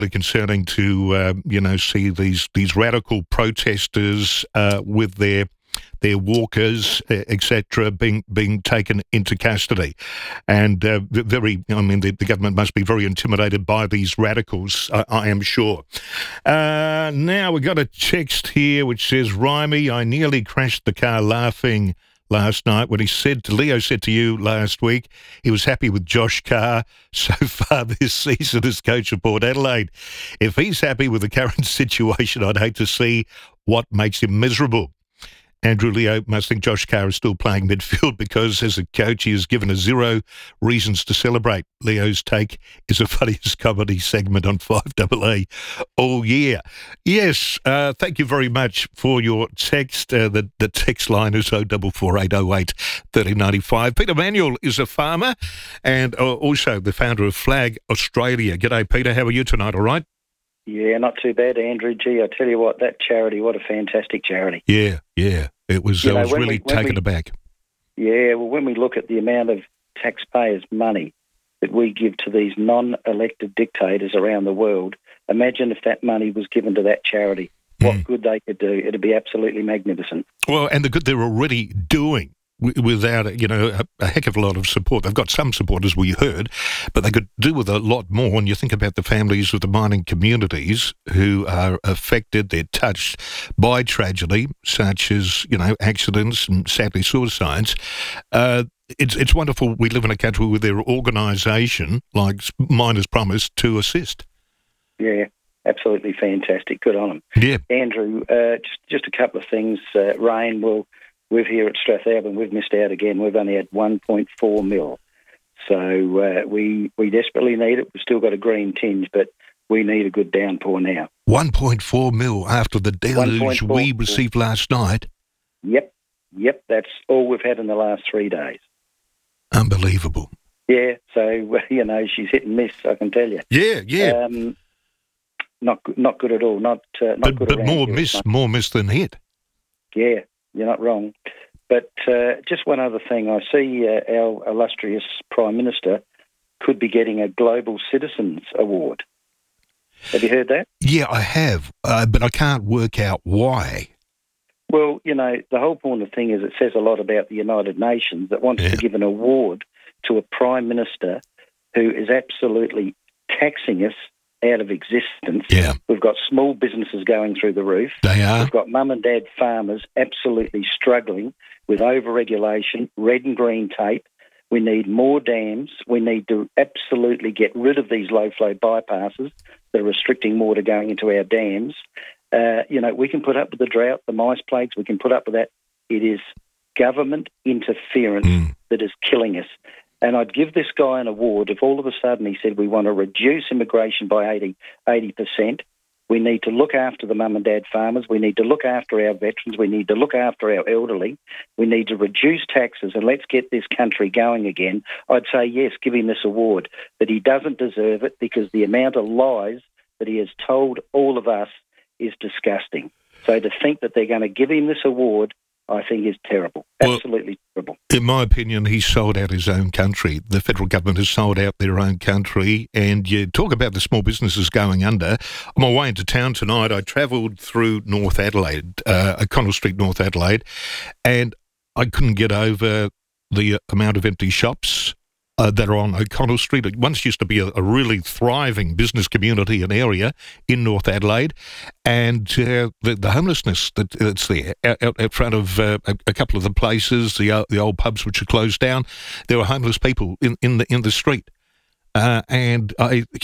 deeply concerning to see these radical protesters with their walkers, etc., being taken into custody, and the government must be very intimidated by these radicals. I am sure. Now we got a text here which says, "Rimey, I nearly crashed the car laughing last night when Leo said to you last week he was happy with Josh Carr so far this season as coach of Port Adelaide. If he's happy with the current situation, I'd hate to see what makes him miserable. Andrew Leo must think Josh Carr is still playing midfield because as a coach he is given a zero reasons to celebrate. Leo's take is the funniest comedy segment on 5AA all year." Yes, thank you very much for your text. The text line is 044808 3095. Peter Manuel is a farmer and also the founder of Flag Australia. G'day, Peter. How are you tonight? All right? Yeah, not too bad, Andrew. Gee, I tell you what, that charity, what a fantastic charity. Yeah. It was, I was really taken aback. Yeah, well, when we look at the amount of taxpayers' money that we give to these non-elected dictators around the world, imagine if that money was given to that charity. What good they could do. It'd be absolutely magnificent. Well, and the good they're already doing without, a heck of a lot of support. They've got some support, as we heard, but they could do with a lot more. And you think about the families of the mining communities who are affected, they're touched by tragedy, such as, accidents and sadly suicides. It's wonderful we live in a country with their organisation, like Miners Promise, to assist. Yeah, absolutely fantastic. Good on them. Yeah. Andrew, just a couple of things. Rain we've here at Strathalbyn, we've missed out again. We've only had 1.4 mil. So we desperately need it. We've still got a green tinge, but we need a good downpour now. 1.4 mil after the deluge we received last night? Yep. That's all we've had in the last 3 days. Unbelievable. Yeah, so, she's hit and miss, I can tell you. Yeah. Not good at all. Not good. But more miss than hit. Yeah. You're not wrong. But just one other thing. I see our illustrious Prime Minister could be getting a Global Citizens Award. Have you heard that? Yeah, I have, but I can't work out why. Well, the whole point of the thing is it says a lot about the United Nations that wants to give an award to a Prime Minister who is absolutely taxing us out of existence. Yeah. We've got small businesses going through the roof. They are. We've got mum and dad farmers absolutely struggling with over-regulation, red and green tape. We need more dams. We need to absolutely get rid of these low-flow bypasses that are restricting water going into our dams. We can put up with the drought, the mice plagues. We can put up with that. It is government interference that is killing us. And I'd give this guy an award if all of a sudden he said we want to reduce immigration by 80%. We need to look after the mum and dad farmers. We need to look after our veterans. We need to look after our elderly. We need to reduce taxes and let's get this country going again. I'd say, yes, give him this award. But he doesn't deserve it because the amount of lies that he has told all of us is disgusting. So to think that they're going to give him this award, I think is terrible. Absolutely terrible. In my opinion, he's sold out his own country. The federal government has sold out their own country. And you talk about the small businesses going under. On my way into town tonight, I travelled through North Adelaide, O'Connell Street, North Adelaide, and I couldn't get over the amount of empty shops that are on O'Connell Street. It once used to be a really thriving business community and area in North Adelaide, and the homelessness that's there out front of a couple of the places, the old pubs which are closed down, there are homeless people in the street, and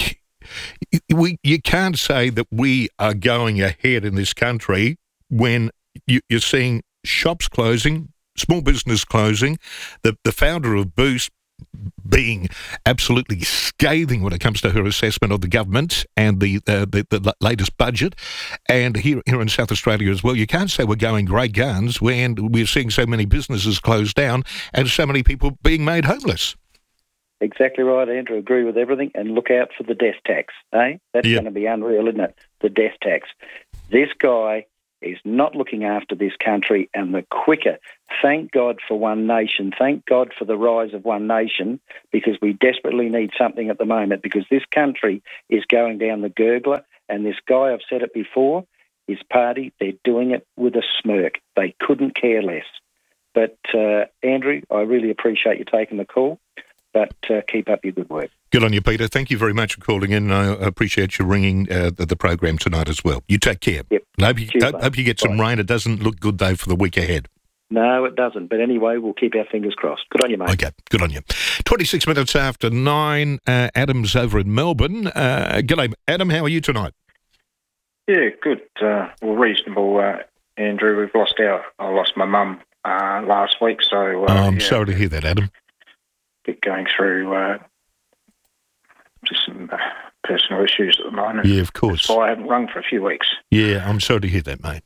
you can't say that we are going ahead in this country when you're seeing shops closing, small business closing, the founder of Boost being absolutely scathing when it comes to her assessment of the government and the latest budget, and here in South Australia as well. You can't say we're going great guns when we're seeing so many businesses closed down and so many people being made homeless. Exactly right, Andrew. Agree with everything, and look out for the death tax, eh? That's going to be unreal, isn't it? The death tax. This guy is not looking after this country, and the quicker. Thank God for One Nation. Thank God for the rise of One Nation, because we desperately need something at the moment, because this country is going down the gurgler, and this guy, I've said it before, his party, they're doing it with a smirk. They couldn't care less. But, Andrew, I really appreciate you taking the call, but keep up your good work. Good on you, Peter. Thank you very much for calling in. I appreciate you ringing the program tonight as well. You take care. Yep. Hope you get some rain. It doesn't look good, though, for the week ahead. No, it doesn't. But anyway, we'll keep our fingers crossed. Good on you, mate. Okay, good on you. 26 minutes after 9, Adam's over in Melbourne. G'day, Adam. How are you tonight? Yeah, good. Well, reasonable, Andrew. I lost my mum last week, so... I'm sorry to hear that, Adam. Going through just some personal issues at the moment. Yeah, of course. So I haven't rung for a few weeks. Yeah, I'm sorry to hear that, mate.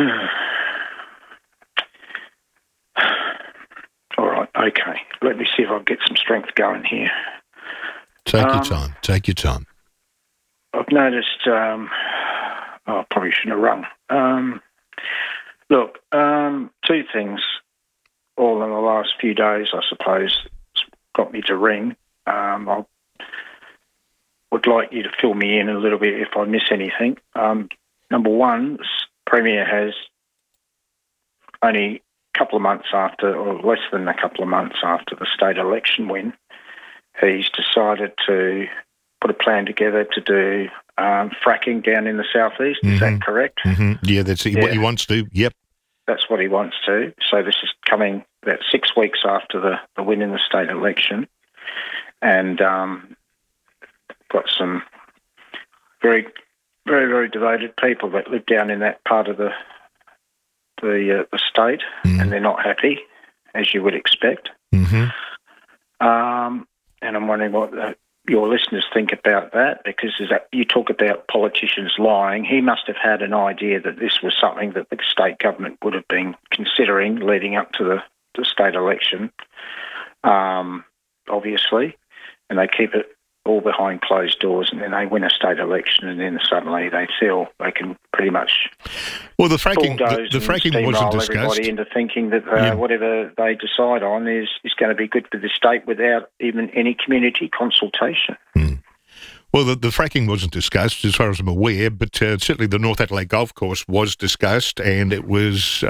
All right, okay. Let me see if I can get some strength going here. Take your time. Take your time. I've noticed... I probably shouldn't have rung. Look, two things all in the last few days, I suppose, got me to ring. I would like you to fill me in a little bit if I miss anything. Number one, Premier has only a couple of months after, or less than a couple of months after the state election win, he's decided to put a plan together to do fracking down in the southeast. Is that correct? Mm-hmm. Yeah, that's what he wants to. Yep. That's what he wants to. So this is coming about 6 weeks after the win in the state election. And got some very, very, very devoted people that live down in that part of the state, and they're not happy, as you would expect. Mm-hmm. And I'm wondering what your listeners think about that, because you talk about politicians lying. He must have had an idea that this was something that the state government would have been considering leading up to the state election, obviously, and they keep it all behind closed doors, and then they win a state election, and then suddenly they feel they can pretty much the fracking wasn't discussed. Everybody into thinking that whatever they decide on is going to be good for the state without even any community consultation. Well, the fracking wasn't discussed, as far as I'm aware, but certainly the North Adelaide Golf Course was discussed, and it was,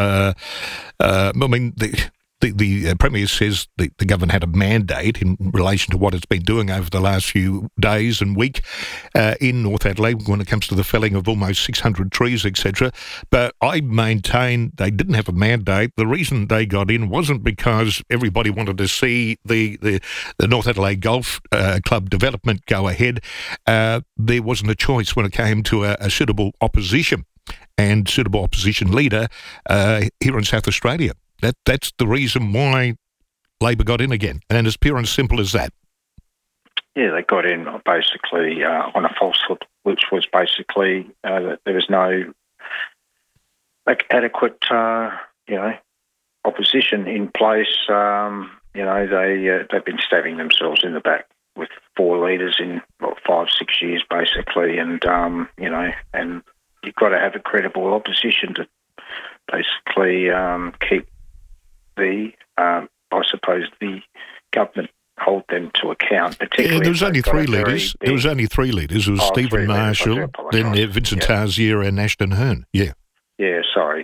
The Premier says the government had a mandate in relation to what it's been doing over the last few days and week in North Adelaide when it comes to the felling of almost 600 trees, etc. But I maintain they didn't have a mandate. The reason they got in wasn't because everybody wanted to see the North Adelaide Golf Club development go ahead. There wasn't a choice when it came to a suitable opposition and suitable opposition leader here in South Australia. That's the reason why Labor got in again, and it's pure and simple as that. Yeah, they got in basically on a falsehood, which was basically that there was no adequate, opposition in place. They've been stabbing themselves in the back with 4 leaders in 5-6 years, basically, and and you've got to have a credible opposition to basically keep the government hold them to account. Particularly, there was only 3 leaders. There was only 3 leaders. It was Stephen Marshall, then Vincent Tarsier, and Ashton Hearn. Yeah. Yeah. Sorry.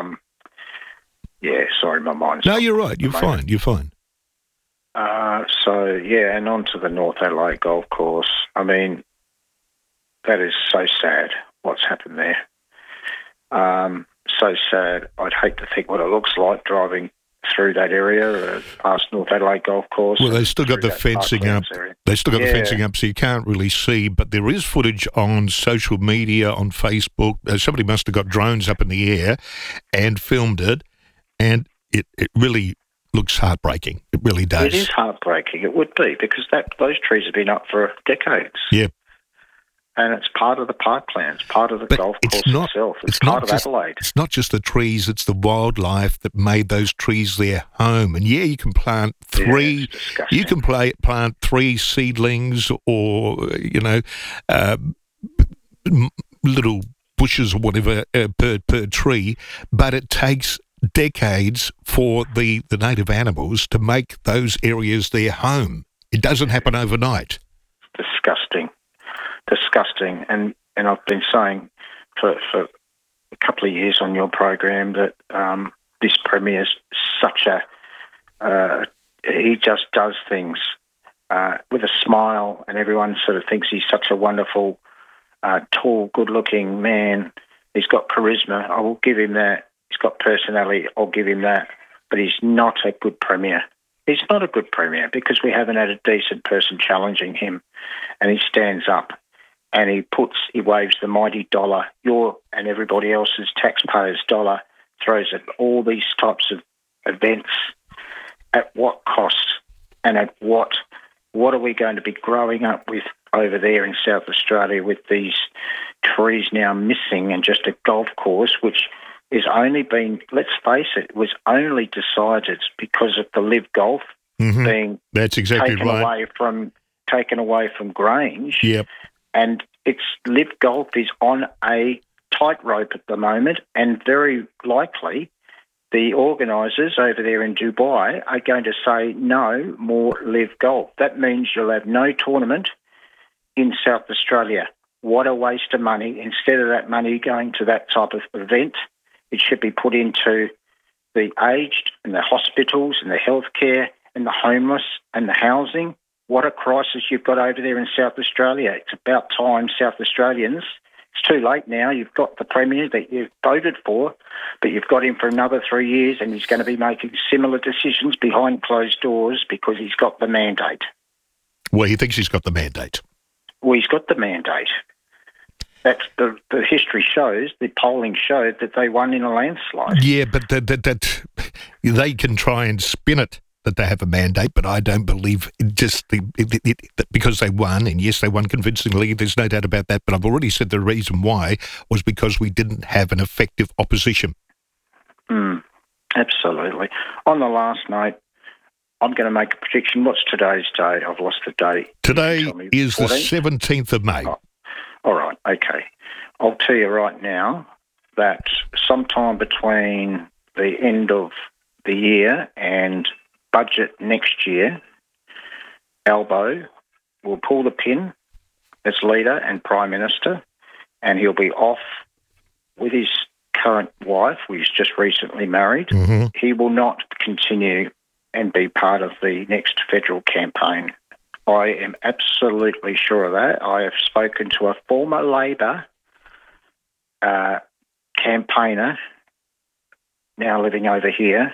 Sorry, my mind's. No, you're right. You're fine. You're fine. And on to the North Adelaide Golf Course. I mean, that is so sad. What's happened there? So sad. I'd hate to think what it looks like driving through that area, past North Adelaide Golf Course. Well, they still got the fencing up. They still got the fencing up, so you can't really see. But there is footage on social media, on Facebook. Somebody must have got drones up in the air and filmed it, and it really looks heartbreaking. It really does. It is heartbreaking. It would be, because those trees have been up for decades. Yeah. And it's part of the parklands, part of the golf course itself. It's part of Adelaide. It's not just the trees, it's the wildlife that made those trees their home. And you can plant 3 plant 3 seedlings or, little bushes or whatever per tree, but it takes decades for the native animals to make those areas their home. It doesn't happen overnight. Disgusting. And I've been saying for a couple of years on your program that this Premier's such he just does things with a smile, and everyone sort of thinks he's such a wonderful, tall, good-looking man. He's got charisma. I will give him that. He's got personality. I'll give him that. But he's not a good Premier. He's not a good Premier because we haven't had a decent person challenging him. And he stands up and he waves the mighty dollar, your and everybody else's taxpayers' dollar, throws at all these types of events. At what cost? And at what are we going to be growing up with over there in South Australia with these trees now missing and just a golf course, which is only been, let's face it, was only decided because of the Live Golf being That's exactly taken away from Grange. Yep. And it's Live Golf is on a tightrope at the moment, and very likely the organisers over there in Dubai are going to say no more Live Golf. That means you'll have no tournament in South Australia. What a waste of money. Instead of that money going to that type of event, it should be put into the aged and the hospitals and the healthcare and the homeless and the housing. What a crisis you've got over there in South Australia. It's about time, South Australians. It's too late now. You've got the Premier that you've voted for, but you've got him for another 3 years, and he's going to be making similar decisions behind closed doors because he's got the mandate. Well, he thinks he's got the mandate. Well, he's got the mandate. That's the history shows, the polling showed that they won in a landslide. Yeah, but that they can try and spin it that they have a mandate, but I don't believe because they won, and yes, they won convincingly, there's no doubt about that, but I've already said the reason why was because we didn't have an effective opposition. Absolutely. On the last note, I'm going to make a prediction. What's today's date? I've lost the date. Today is 14th? The 17th of May. Oh, all right, okay. I'll tell you right now that sometime between the end of the year and budget next year, Albo will pull the pin as leader and Prime Minister, and he'll be off with his current wife, who he's just recently married. Mm-hmm. He will not continue and be part of the next federal campaign. I am absolutely sure of that. I have spoken to a former Labor campaigner now living over here.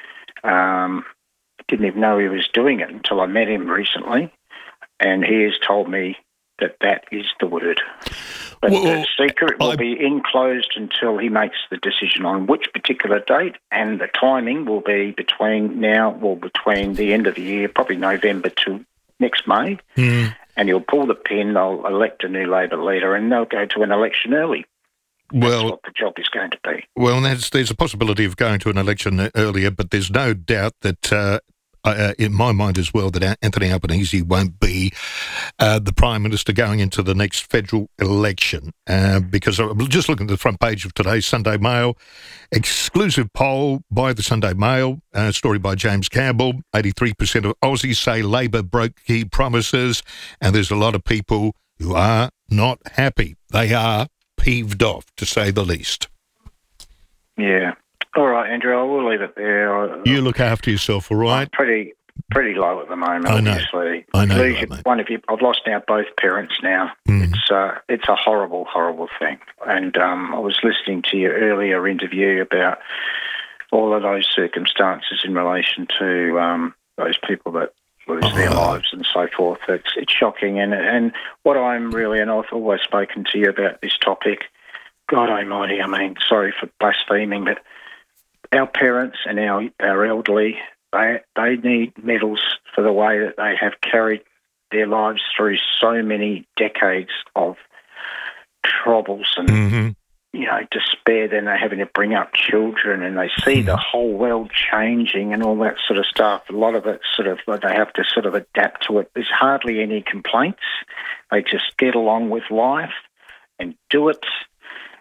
Didn't even know he was doing it until I met him recently, and he has told me that is the word. But the secret will be enclosed until he makes the decision on which particular date, and the timing will be between the end of the year, probably November to next May, and he'll pull the pin, they'll elect a new Labor leader, and they'll go to an election early. That's what the job is going to be. Well, there's a possibility of going to an election earlier, but there's no doubt that in my mind as well that Anthony Albanese won't be the Prime Minister going into the next federal election because I'm just looking at the front page of today's Sunday Mail, exclusive poll by the Sunday Mail, story by James Campbell, 83% of Aussies say Labor broke key promises, and there's a lot of people who are not happy. They are peeved off, to say the least. Yeah. All right, Andrew, I will leave it there. You look after yourself, all right? I'm pretty low at the moment, obviously. I know. I've lost now both parents now. It's a horrible, horrible thing. And I was listening to your earlier interview about all of those circumstances in relation to those people that lose their lives and so forth. It's shocking. And what I'm really, and I've always spoken to you about this topic, God almighty, I mean, sorry for blaspheming, but our parents and our elderly, they need medals for the way that they have carried their lives through so many decades of troubles and, despair. Then they're having to bring up children and they see the whole world changing and all that sort of stuff. A lot of it they have to sort of adapt to it. There's hardly any complaints. They just get along with life and do it.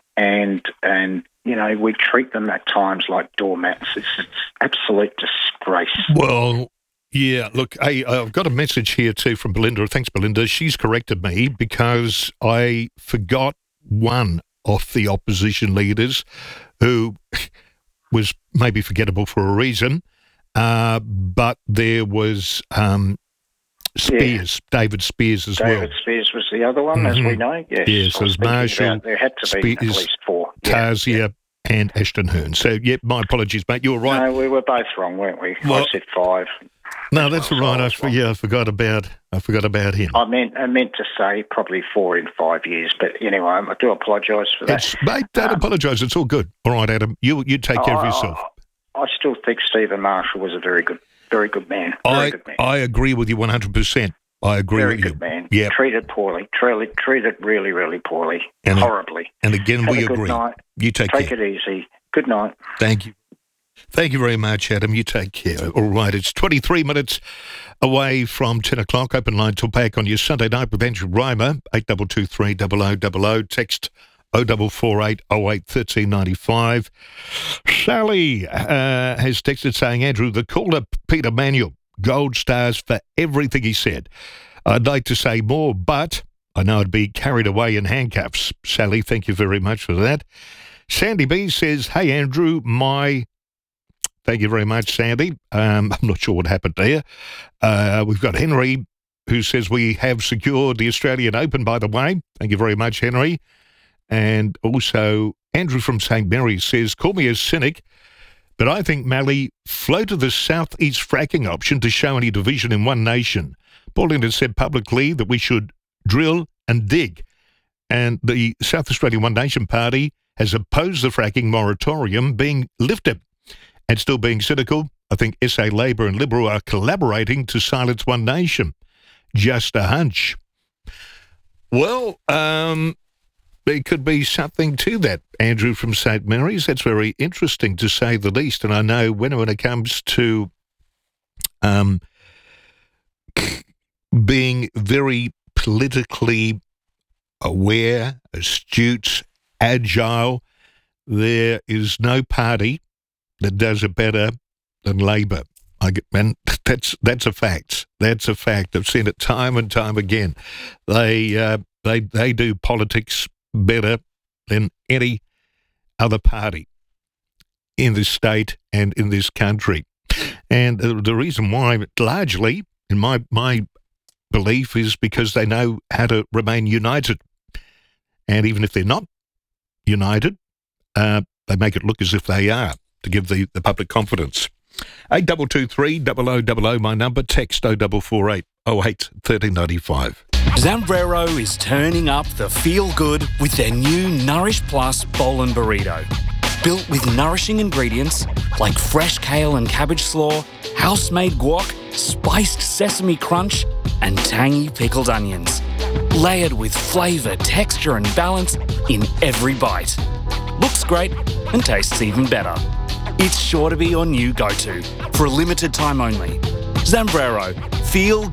and we treat them at times like doormats. It's absolute disgrace. Well, yeah, look, I've got a message here too from Belinda. Thanks, Belinda. She's corrected me because I forgot one of the opposition leaders who was maybe forgettable for a reason, but there was Spears, David Spears as well. David Spears was the other one, as we know. Yes, yes, so Marshall, there had to be Spears, at least four. Tarzia, and Ashton Hearn. So, my apologies, mate. You were right. No, we were both wrong, weren't we? Well, I said five. No, that's all right. I forgot about him. I meant to say probably 4 in 5 years, but anyway, I do apologise for that. Mate, don't apologise. It's all good. All right, Adam. You take care of yourself. I still think Stephen Marshall was a very good man. I agree with you 100%. I agree with you. Very good man. Yeah. Treated poorly. Treated really, really poorly. Horribly. And again, we agree. Good night. You take care. Take it easy. Good night. Thank you. Thank you very much, Adam. You take care. All right, it's 23 minutes away from 10 o'clock. Open line till back on your Sunday night with Andrew Reimer, 8223 0000. Text 0448 08 1395. Sally has texted saying, Andrew, the caller Peter Manuel, gold stars for everything he said. I'd like to say more, but I know I'd be carried away in handcuffs. Sally, thank you very much for that. Sandy B says, hey, Andrew, Thank you very much, Sandy. I'm not sure what happened there. We've got Henry, who says we have secured the Australian Open, by the way. Thank you very much, Henry. And also, Andrew from St. Mary's says, call me a cynic, but I think Mallee floated the southeast fracking option to show any division in one nation. Pauline has said publicly that we should drill and dig. And the South Australian One Nation Party has opposed the fracking moratorium being lifted. And still being cynical, I think SA Labor and Liberal are collaborating to silence One Nation. Just a hunch. Well, there could be something to that, Andrew from St. Mary's. That's very interesting, to say the least. And I know when it comes to being very politically aware, astute, agile, there is no party that does it better than Labor. And that's a fact. That's a fact. I've seen it time and time again. They do politics better than any other party in this state and in this country. And the reason why, largely, in my belief, is because they know how to remain united. And even if they're not united, they make it look as if they are, to give the public confidence. 8223 0000, my number. Text 0448 08 1395. Zambrero is turning up the feel-good with their new Nourish Plus Bowl and Burrito. Built with nourishing ingredients like fresh kale and cabbage slaw, house-made guac, spiced sesame crunch, and tangy pickled onions. Layered with flavour, texture and balance in every bite. Looks great and tastes even better. It's sure to be your new go-to for a limited time only. Zambrero, feel